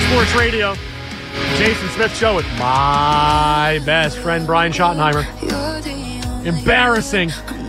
Sports Radio. Jason Smith Show with my best friend, Brian Schottenheimer. Embarrassing.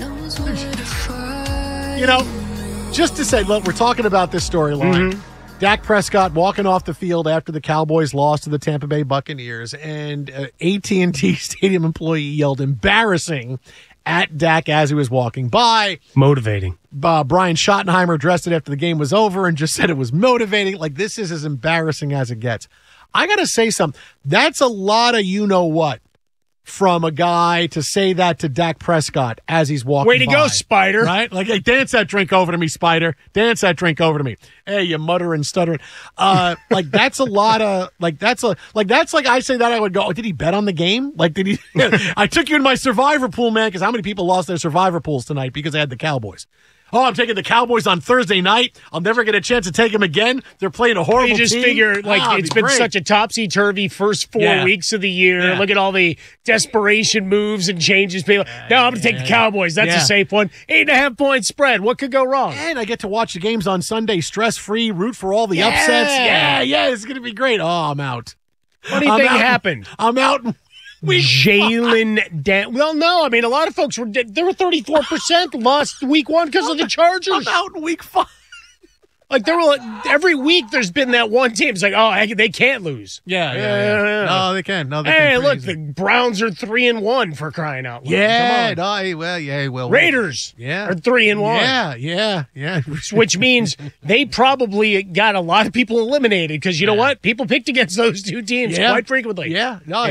You know, just to say, look, we're talking about this storyline. Mm-hmm. Dak Prescott walking off the field after the Cowboys lost to the Tampa Bay Buccaneers, and AT&T Stadium employee yelled embarrassing at Dak as he was walking by. Motivating. Brian Schottenheimer addressed it after the game was over and just said it was motivating. Like, this is as embarrassing as it gets. I got to say something. That's a lot of you-know-what from a guy to say that to Dak Prescott as he's walking by. Way to go, Spider. Right? Like, hey, dance that drink over to me, Spider. Dance that drink over to me. Hey, you muttering, stuttering. Like, that's a lot of, that's like I say that, I would go, oh, did he bet on the game? Like, did he? I took you in my survivor pool, man, because how many people lost their survivor pools tonight because they had the Cowboys? Oh, I'm taking the Cowboys on Thursday night. I'll never get a chance to take them again. They're playing a horrible team. You just figure, it's been such a topsy-turvy first 4 weeks of the year. Yeah. Look at all the desperation moves and changes. People, no, I'm going to take the Cowboys. That's a safe one. 8.5-point spread. What could go wrong? And I get to watch the games on Sunday, stress-free, root for all the upsets. Yeah, it's going to be great. Oh, I'm out. What do you think happened? I'm out. Jalen Dan. Well, no. I mean, a lot of folks were 34% lost week 1 because of the Chargers. I'm out in week 5. Like, every week there's been that one team. It's like, oh, they can't lose. Yeah. No, they can. No, they hey, can. Look, the Browns are 3-1 for crying out loud. Yeah. Come on. Well, Raiders are 3-1. Yeah. Which means they probably got a lot of people eliminated because you know what? People picked against those two teams quite frequently. Yeah. No,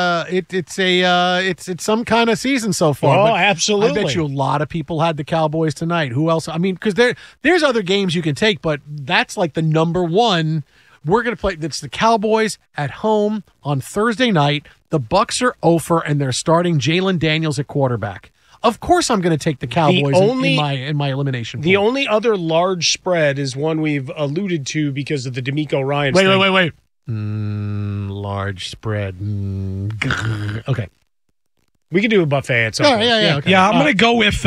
it's some kind of season so far. Oh, absolutely. I bet you a lot of people had the Cowboys tonight. Who else? I mean, because there's other games you can take, but that's like the number one. We're going to play. It's the Cowboys at home on Thursday night. The Bucs are 0-for, and they're starting Jalen Daniels at quarterback. Of course, I'm going to take the Cowboys in my elimination pool. The only other large spread is one we've alluded to because of the DeMeco Ryans thing. Wait. Large spread. Okay. We can do a buffet at some point. Yeah. Okay. Yeah, I'm going to go with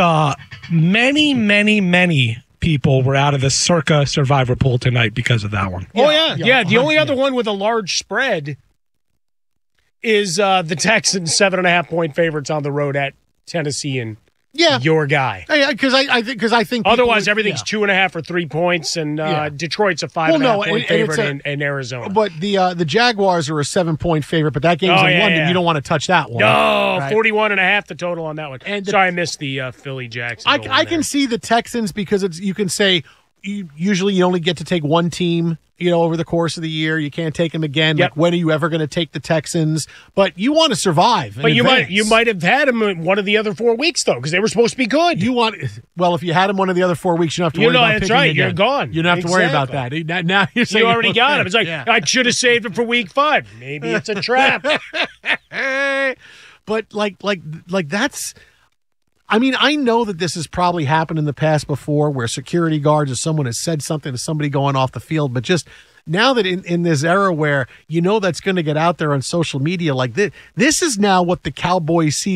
many people were out of the circa survivor pool tonight because of that one. Yeah. The only other one with a large spread is the Texans 7.5-point favorites on the road at Tennessee and your guy. Yeah, because I think otherwise everything's 2.5 or 3 points, and Detroit's a 5.5-point favorite in Arizona. But the Jaguars are a 7-point favorite, but that game's in London. Yeah. You don't want to touch that one. No, right? 41.5 the total on that one. And sorry, I missed the Philly Jackson. I can see the Texans because you can say usually you only get to take one team. Over the course of the year, you can't take them again. Yep. Like, when are you ever going to take the Texans? But you want to survive. But you might have had them in one of the other 4 weeks though, because they were supposed to be good. If you had them one of the other 4 weeks, you don't have to worry about picking again. You're gone. You don't have to worry about that. Now you're saying you already got them. It's like I should have saved it for week 5. Maybe it's a trap. But like that's. I mean, I know that this has probably happened in the past before where security guards or someone has said something to somebody going off the field, but just now that in this era where that's going to get out there on social media like this is now what the Cowboys see